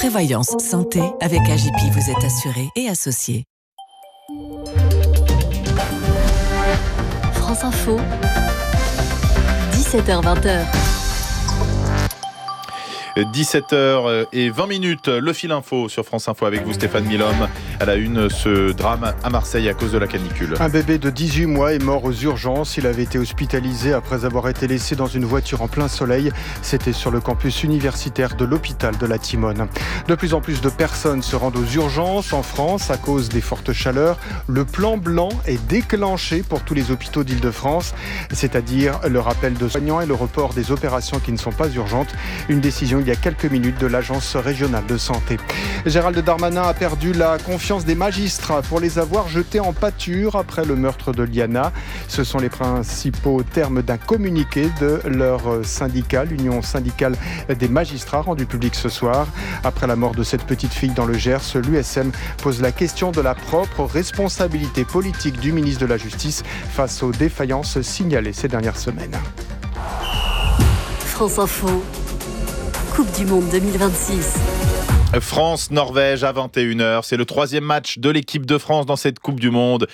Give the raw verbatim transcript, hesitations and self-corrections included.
Prévoyance santé, avec A J P, vous êtes assuré et associé. France Info, dix-sept heures vingt. dix-sept heures vingt minutes, le fil info sur France Info avec vous Stéphane Milhomme. À la une, ce drame à Marseille à cause de la canicule. Un bébé de dix-huit mois est mort aux urgences. Il avait été hospitalisé après avoir été laissé dans une voiture en plein soleil. C'était sur le campus universitaire de l'hôpital de la Timone. De plus en plus de personnes se rendent aux urgences en France à cause des fortes chaleurs. Le plan blanc est déclenché pour tous les hôpitaux d'Île-de-France, c'est-à-dire le rappel de soignants et le report des opérations qui ne sont pas urgentes. Une décision il y a quelques minutes de l'Agence régionale de santé. Gérald Darmanin a perdu la confiance des magistrats pour les avoir jetés en pâture après le meurtre de Liana. Ce sont les principaux termes d'un communiqué de leur syndicat, l'Union syndicale des magistrats, rendu public ce soir. Après la mort de cette petite fille dans le Gers, l'U S M pose la question de la propre responsabilité politique du ministre de la Justice face aux défaillances signalées ces dernières semaines. France Info, Coupe du Monde deux mille vingt-six. France-Norvège à vingt et une heures. C'est le troisième match de l'équipe de France dans cette Coupe du Monde.